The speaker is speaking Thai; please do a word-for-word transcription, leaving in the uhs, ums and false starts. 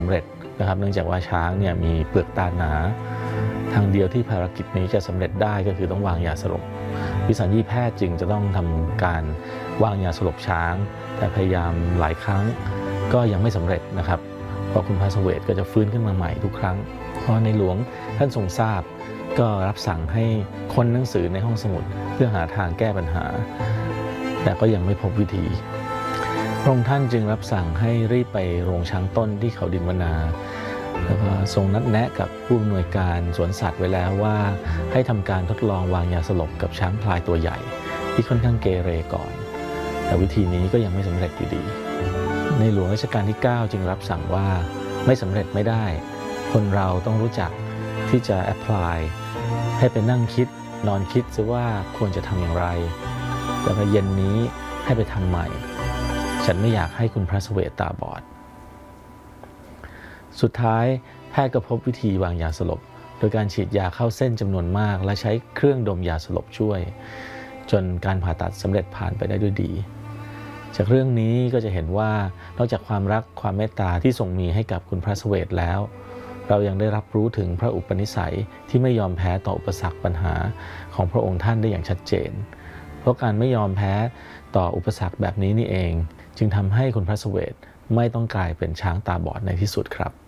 สำเร็จนะครับเนื่องจากว่าช้างเนี่ยมีเปลือกตาหนาทางเดียวที่ภารกิจนี้จะสำเร็จได้ก็คือต้องวางยาสลบวิสัญญีแพทย์จึงจะต้องทำการวางยาสลบช้างแต่พยายามหลายครั้งก็ยังไม่สำเร็จนะครับเพราะคุณพระเสวตก็จะฟื้นขึ้นมาใหม่ทุกครั้งเพราะในหลวงท่านทรงทราบก็รับสั่งให้ค้นหนังสือในห้องสมุดเพื่อหาทางแก้ปัญหาแต่ก็ยังไม่พบวิธีพระองค์ท่านจึงรับสั่งให้รีบไปโรงช้างต้นที่เขาดินวนาแล้วก็ทรงนัดแนะกับผู้อำนวยการสวนสัตว์ไว้แล้วว่าให้ทำการทดลองวางยาสลบกับช้างพลายตัวใหญ่ที่ค่อนข้างเกเรก่อนแต่วิธีนี้ก็ยังไม่สำเร็จอยู่ดีในหลวงรัชกาลที่เก้าจึงรับสั่งว่าไม่สำเร็จไม่ได้คนเราต้องรู้จักที่จะแอพพลายให้ไปนั่งคิดนอนคิดซะว่าควรจะทำอย่างไรแล้วก็เย็นนี้ให้ไปทำใหม่ฉันไม่อยากให้คุณพระเสวตตาบอดสุดท้ายแพทย์ก็พบวิธีวางยาสลบโดยการฉีดยาเข้าเส้นจำนวนมากและใช้เครื่องดมยาสลบช่วยจนการผ่าตัดสำเร็จผ่านไปได้ด้วยดีจากเรื่องนี้ก็จะเห็นว่านอกจากความรักความเมตตาที่ทรงมีให้กับคุณพระเสวตแล้วเรายังได้รับรู้ถึงพระอุปนิสัยที่ไม่ยอมแพ้ต่ออุปสรรคปัญหาของพระองค์ท่านได้อย่างชัดเจนเพราะการไม่ยอมแพ้ต่ออุปสรรคแบบนี้นี่เองจึงทำให้คุณพระเสวตไม่ต้องกลายเป็นช้างตาบอดในที่สุดครับ